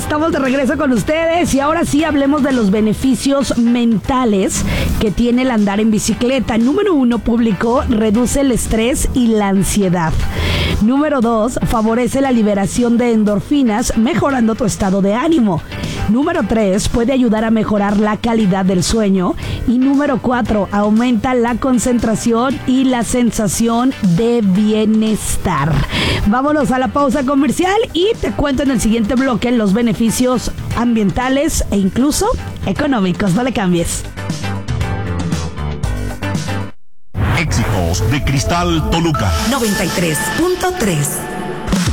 Estamos de regreso con ustedes y ahora sí hablemos de los beneficios mentales que tiene el andar en bicicleta. Número 1, público, reduce el estrés y la ansiedad. Número 2, favorece la liberación de endorfinas, mejorando tu estado de ánimo. Número 3, puede ayudar a mejorar la calidad del sueño. Y número 4, aumenta la concentración y la sensación de bienestar. Vámonos a la pausa comercial y te cuento en el siguiente bloque los beneficios ambientales e incluso económicos. No le cambies. Éxitos de Cristal Toluca 93.3.